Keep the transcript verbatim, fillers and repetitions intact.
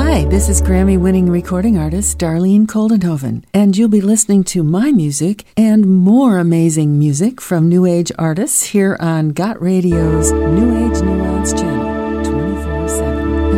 Hi, this is Grammy-winning recording artist Darlene Koldenhoven, and you'll be listening to my music and more amazing music from New Age artists here on Got Radio's New Age Nuance channel.